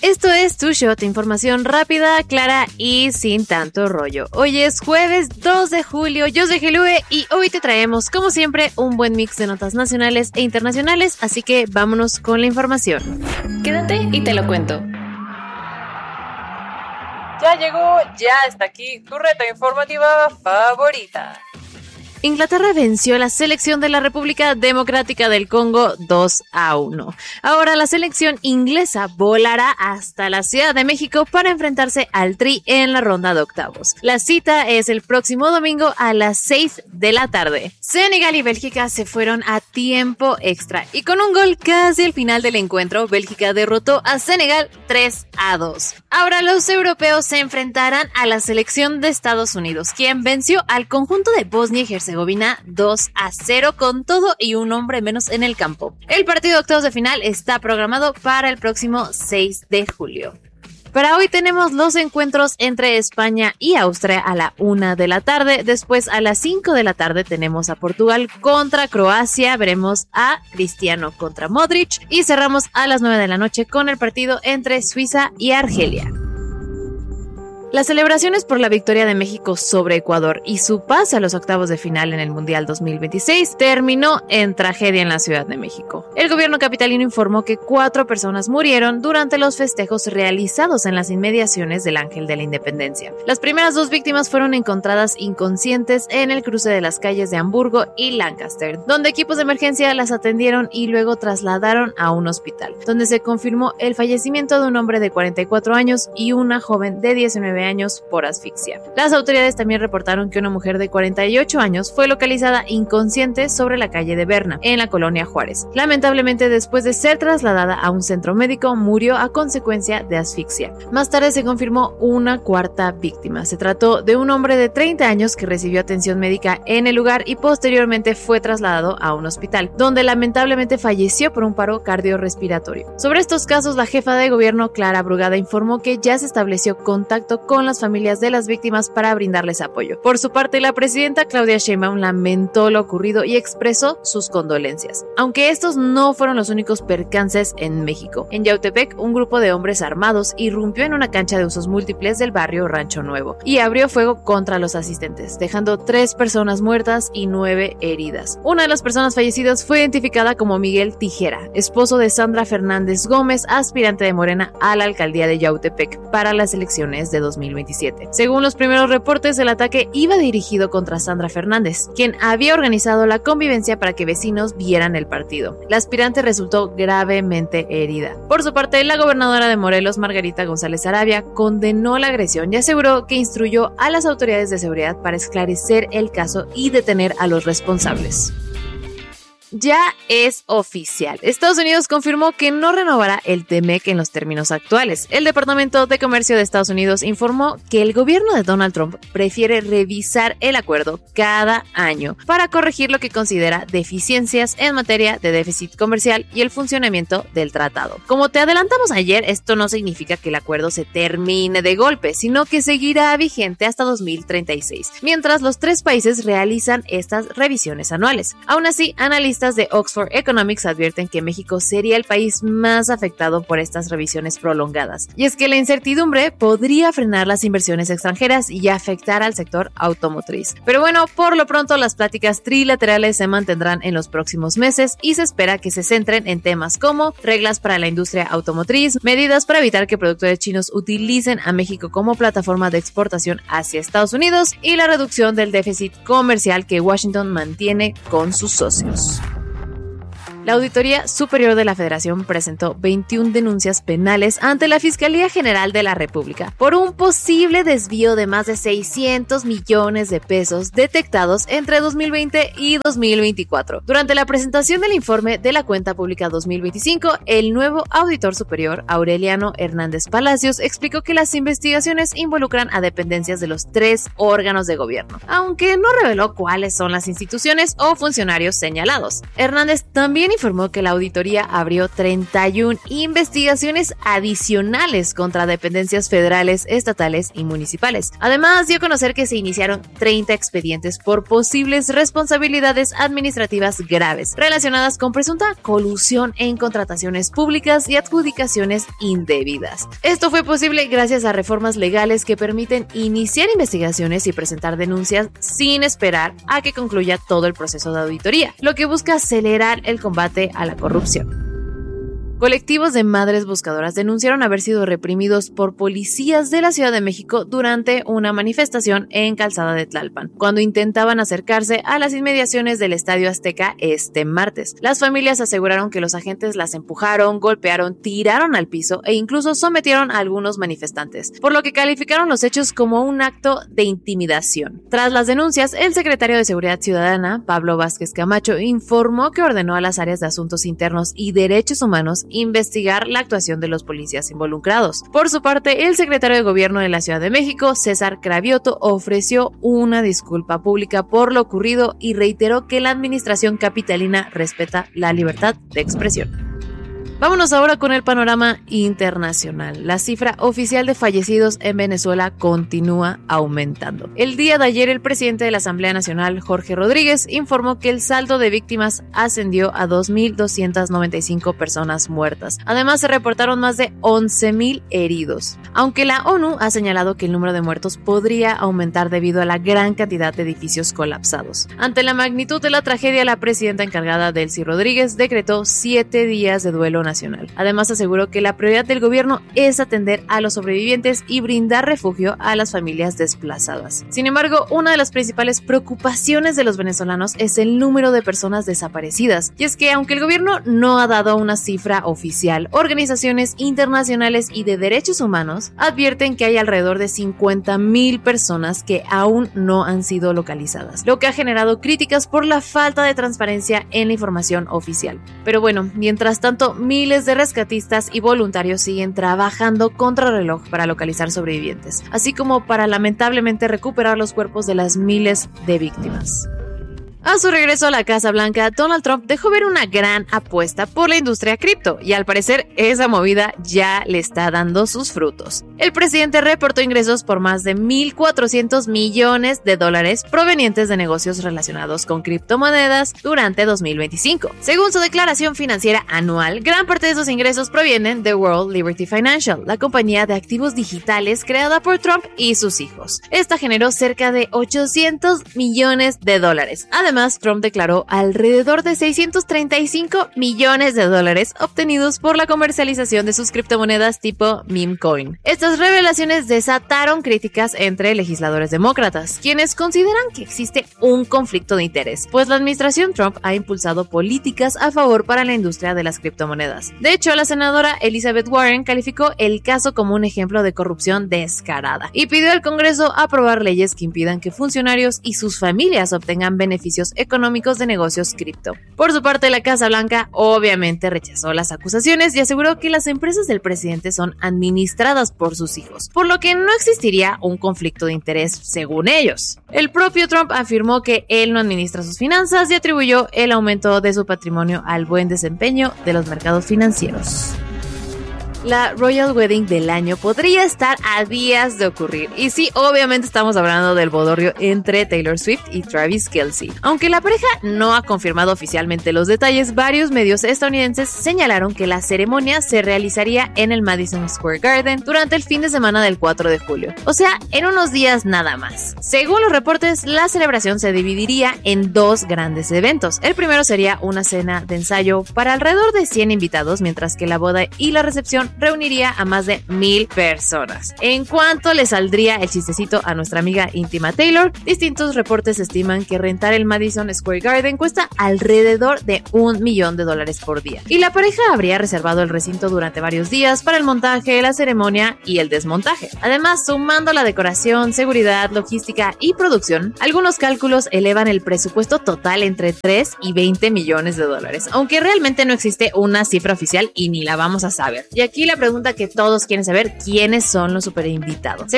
Esto es Tu Shot, información rápida, clara y sin tanto rollo. Hoy es jueves 2 de julio, yo soy Gelue y hoy te traemos, como siempre, un buen mix de notas nacionales e internacionales, así que vámonos con la información. Quédate y te lo cuento. Ya llegó, ya está aquí tu reta informativa favorita. Inglaterra venció a la selección de la República Democrática del Congo 2-1. Ahora la selección inglesa volará hasta la Ciudad de México para enfrentarse al Tri en la ronda de octavos. La cita es el próximo domingo a las 6 de la tarde. Senegal y Bélgica se fueron a tiempo extra y con un gol casi al final del encuentro, Bélgica derrotó a Senegal 3-2. Ahora los europeos se enfrentarán a la selección de Estados Unidos, quien venció al conjunto de Bosnia y Herzegovina 2-0 con todo y un hombre menos en el campo. El partido de octavos de final está programado para el próximo 6 de julio. Para hoy tenemos los encuentros entre España y Austria a la 1 de la tarde. Después a las 5 de la tarde tenemos a Portugal contra Croacia. Veremos a Cristiano contra Modric. Y cerramos a las 9 de la noche con el partido entre Suiza y Argelia. Las celebraciones por la victoria de México sobre Ecuador y su pase a los octavos de final en el Mundial 2026 terminó en tragedia en la Ciudad de México. El gobierno capitalino informó que 4 personas murieron durante los festejos realizados en las inmediaciones del Ángel de la Independencia. Las primeras 2 víctimas fueron encontradas inconscientes en el cruce de las calles de Hamburgo y Lancaster, donde equipos de emergencia las atendieron y luego trasladaron a un hospital, donde se confirmó el fallecimiento de un hombre de 44 años y una joven de 19 años por asfixia. Las autoridades también reportaron que una mujer de 48 años fue localizada inconsciente sobre la calle de Berna, en la colonia Juárez. Lamentablemente, después de ser trasladada a un centro médico, murió a consecuencia de asfixia. Más tarde se confirmó una 4ª víctima. Se trató de un hombre de 30 años que recibió atención médica en el lugar y posteriormente fue trasladado a un hospital, donde lamentablemente falleció por un paro cardiorrespiratorio. Sobre estos casos, la jefa de gobierno, Clara Brugada, informó que ya se estableció contacto con las familias de las víctimas para brindarles apoyo. Por su parte, la presidenta Claudia Sheinbaum lamentó lo ocurrido y expresó sus condolencias. Aunque estos no fueron los únicos percances en México. En Yautepec, un grupo de hombres armados irrumpió en una cancha de usos múltiples del barrio Rancho Nuevo y abrió fuego contra los asistentes, dejando 3 personas muertas y 9 heridas. Una de las personas fallecidas fue identificada como Miguel Tijera, esposo de Sandra Fernández Gómez, aspirante de Morena a la alcaldía de Yautepec para las elecciones de 2027. Según los primeros reportes, el ataque iba dirigido contra Sandra Fernández, quien había organizado la convivencia para que vecinos vieran el partido. La aspirante resultó gravemente herida. Por su parte, la gobernadora de Morelos, Margarita González Arabia, condenó la agresión y aseguró que instruyó a las autoridades de seguridad para esclarecer el caso y detener a los responsables. Ya es oficial. Estados Unidos confirmó que no renovará el TMEC en los términos actuales. El Departamento de Comercio de Estados Unidos informó que el gobierno de Donald Trump prefiere revisar el acuerdo cada año para corregir lo que considera deficiencias en materia de déficit comercial y el funcionamiento del tratado. Como te adelantamos ayer, esto no significa que el acuerdo se termine de golpe, sino que seguirá vigente hasta 2036, mientras los 3 países realizan estas revisiones anuales. Aún así, analistas de Oxford Economics advierten que México sería el país más afectado por estas revisiones prolongadas. Y es que la incertidumbre podría frenar las inversiones extranjeras y afectar al sector automotriz. Pero bueno, por lo pronto las pláticas trilaterales se mantendrán en los próximos meses y se espera que se centren en temas como reglas para la industria automotriz, medidas para evitar que productores chinos utilicen a México como plataforma de exportación hacia Estados Unidos y la reducción del déficit comercial que Washington mantiene con sus socios. La Auditoría Superior de la Federación presentó 21 denuncias penales ante la Fiscalía General de la República por un posible desvío de más de 600 millones de pesos detectados entre 2020 y 2024. Durante la presentación del informe de la Cuenta Pública 2025, el nuevo Auditor Superior, Aureliano Hernández Palacios, explicó que las investigaciones involucran a dependencias de los 3 órganos de gobierno, aunque no reveló cuáles son las instituciones o funcionarios señalados. Hernández también informó que la auditoría abrió 31 investigaciones adicionales contra dependencias federales, estatales y municipales. Además, dio a conocer que se iniciaron 30 expedientes por posibles responsabilidades administrativas graves relacionadas con presunta colusión en contrataciones públicas y adjudicaciones indebidas. Esto fue posible gracias a reformas legales que permiten iniciar investigaciones y presentar denuncias sin esperar a que concluya todo el proceso de auditoría, lo que busca acelerar el combate a la corrupción. Colectivos de madres buscadoras denunciaron haber sido reprimidos por policías de la Ciudad de México durante una manifestación en Calzada de Tlalpan, cuando intentaban acercarse a las inmediaciones del Estadio Azteca este martes. Las familias aseguraron que los agentes las empujaron, golpearon, tiraron al piso e incluso sometieron a algunos manifestantes, por lo que calificaron los hechos como un acto de intimidación. Tras las denuncias, el secretario de Seguridad Ciudadana, Pablo Vázquez Camacho, informó que ordenó a las áreas de Asuntos Internos y Derechos Humanos investigar la actuación de los policías involucrados. Por su parte, el secretario de Gobierno de la Ciudad de México, César Cravioto, ofreció una disculpa pública por lo ocurrido y reiteró que la administración capitalina respeta la libertad de expresión. Vámonos ahora con el panorama internacional. La cifra oficial de fallecidos en Venezuela continúa aumentando. El día de ayer, el presidente de la Asamblea Nacional, Jorge Rodríguez, informó que el saldo de víctimas ascendió a 2.295 personas muertas. Además, se reportaron más de 11.000 heridos. Aunque la ONU ha señalado que el número de muertos podría aumentar debido a la gran cantidad de edificios colapsados. Ante la magnitud de la tragedia, la presidenta encargada, Delcy Rodríguez, decretó 7 días de duelo nacional. Además, aseguró que la prioridad del gobierno es atender a los sobrevivientes y brindar refugio a las familias desplazadas. Sin embargo, una de las principales preocupaciones de los venezolanos es el número de personas desaparecidas. Y es que, aunque el gobierno no ha dado una cifra oficial, organizaciones internacionales y de derechos humanos advierten que hay alrededor de 50.000 personas que aún no han sido localizadas, lo que ha generado críticas por la falta de transparencia en la información oficial. Pero bueno, mientras tanto, miles de rescatistas y voluntarios siguen trabajando contrarreloj para localizar sobrevivientes, así como para lamentablemente recuperar los cuerpos de las miles de víctimas. A su regreso a la Casa Blanca, Donald Trump dejó ver una gran apuesta por la industria cripto y al parecer esa movida ya le está dando sus frutos. El presidente reportó ingresos por más de $1.400 millones provenientes de negocios relacionados con criptomonedas durante 2025. Según su declaración financiera anual, gran parte de esos ingresos provienen de World Liberty Financial, la compañía de activos digitales creada por Trump y sus hijos. Esta generó cerca de $800 millones. Además, Trump declaró alrededor de $635 millones obtenidos por la comercialización de sus criptomonedas tipo meme coin. Estas revelaciones desataron críticas entre legisladores demócratas, quienes consideran que existe un conflicto de interés, pues la administración Trump ha impulsado políticas a favor para la industria de las criptomonedas. De hecho, la senadora Elizabeth Warren calificó el caso como un ejemplo de corrupción descarada y pidió al Congreso aprobar leyes que impidan que funcionarios y sus familias obtengan beneficios económicos de negocios cripto. Por su parte, la Casa Blanca obviamente rechazó las acusaciones y aseguró que las empresas del presidente son administradas por sus hijos, por lo que no existiría un conflicto de interés según ellos. El propio Trump afirmó que él no administra sus finanzas y atribuyó el aumento de su patrimonio al buen desempeño de los mercados financieros. La Royal Wedding del año podría estar a días de ocurrir. Y sí, obviamente estamos hablando del bodorrio entre Taylor Swift y Travis Kelce. Aunque la pareja no ha confirmado oficialmente los detalles, varios medios estadounidenses señalaron que la ceremonia se realizaría en el Madison Square Garden durante el fin de semana del 4 de julio. O sea, en unos días nada más. Según los reportes, la celebración se dividiría en dos grandes eventos. El primero sería una cena de ensayo para alrededor de 100 invitados, mientras que la boda y la recepción reuniría a más de 1,000 personas. En cuanto le saldría el chistecito a nuestra amiga íntima Taylor, distintos reportes estiman que rentar el Madison Square Garden cuesta alrededor de $1 millón por día. Y la pareja habría reservado el recinto durante varios días para el montaje, la ceremonia y el desmontaje. Además, sumando la decoración, seguridad, logística y producción, algunos cálculos elevan el presupuesto total entre $3 y $20 millones, aunque realmente no existe una cifra oficial y ni la vamos a saber. Y aquí la pregunta que todos quieren saber: ¿quiénes son los super invitados?